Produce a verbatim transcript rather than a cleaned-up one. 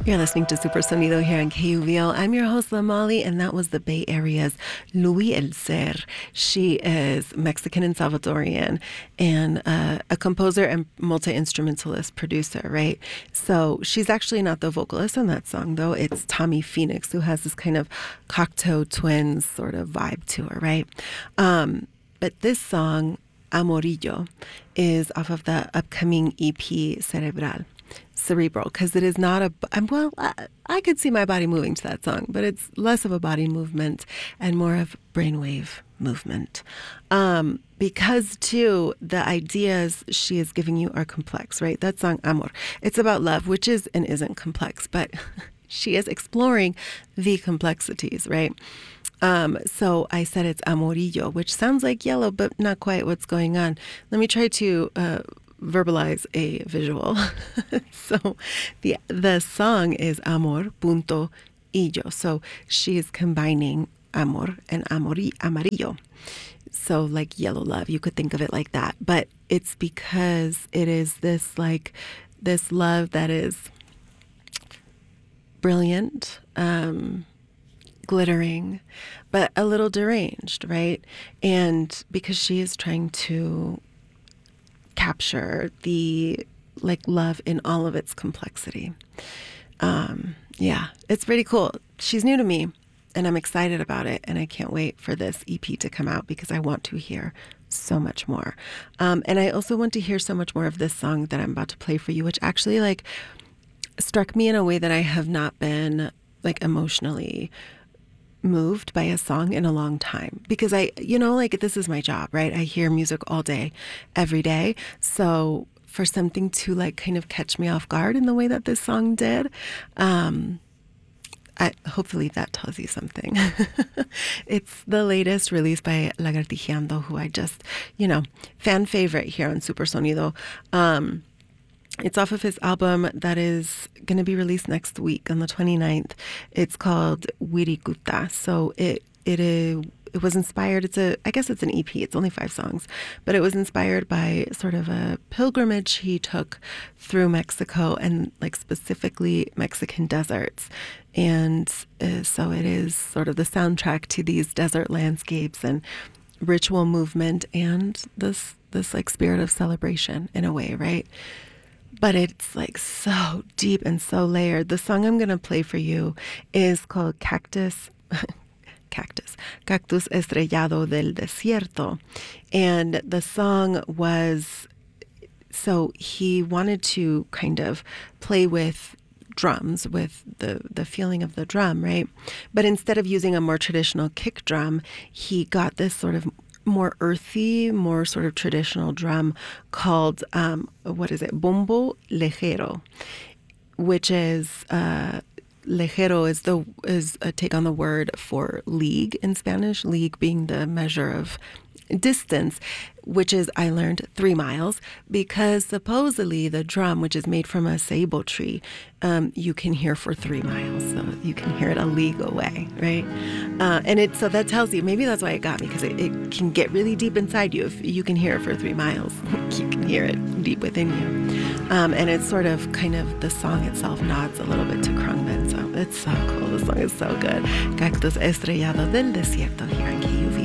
You're listening to Super Sonido here on K U V L. I'm your host, Lamali, and that was the Bay Area's Louie Elcer. She is Mexican and Salvadorian and uh, a composer and multi-instrumentalist producer, right? So she's actually not the vocalist on that song, though. It's Tommy Phoenix, who has this kind of Cocteau Twins sort of vibe to her, right? Um, but this song, Amorillo, is off of the upcoming E P Cerebral. Cerebral, because it is not a, well, I, I could see my body moving to that song, but it's less of a body movement and more of brainwave movement. Um, because, too, the ideas she is giving you are complex, right? That song, Amor, it's about love, which is and isn't complex, but she is exploring the complexities, right? Um, so I said it's Amorillo, which sounds like yellow, but not quite what's going on. Let me try to uh, verbalize a visual. So the the song is Amor punto illo. So she is combining amor and amori, amarillo. So like yellow love, you could think of it like that. But it's because it is this like this love that is brilliant, um, glittering, but a little deranged, right? And because she is trying to capture the like love in all of its complexity. Um, yeah, it's pretty cool. She's new to me and I'm excited about it. And I can't wait for this E P to come out because I want to hear so much more. Um, and I also want to hear so much more of this song that I'm about to play for you, which actually like struck me in a way that I have not been like emotionally moved by a song in a long time, because I, you know, like this is my job, right? I hear music all day, every day. So for something to like kind of catch me off guard in the way that this song did, um, I, hopefully that tells you something. It's the latest release by Lagartijeando, who I just, you know, fan favorite here on Super Sonido. Um, It's off of his album that is going to be released next week on the twenty-ninth. It's called Wirikuta. So it it is, it was inspired. It's a I guess it's an E P. It's only five songs, but it was inspired by sort of a pilgrimage he took through Mexico and like specifically Mexican deserts. And uh, so it is sort of the soundtrack to these desert landscapes and ritual movement and this this like spirit of celebration in a way, right? But it's like so deep and so layered. The song I'm going to play for you is called Cactus, Cactus, Cactus Estrellado del Desierto. And the song was, so he wanted to kind of play with drums, with the, the feeling of the drum, right? But instead of using a more traditional kick drum, he got this sort of more earthy, more sort of traditional drum called, um, what is it, bombo lejero, which is, uh, lejero is the is a take on the word for league in Spanish, league being the measure of distance, which is, I learned, three miles, because supposedly the drum, which is made from a sable tree, um, you can hear for three miles. So you can hear it a league away, right? Uh, and it so that tells you, maybe that's why it got me, because it, it can get really deep inside you. If you can hear it for three miles, you can hear it deep within you. Um, and it's sort of kind of, the song itself nods a little bit to Krungben. So it's so cool. The song is so good. Cactus Estrellado del Desierto here on K U V.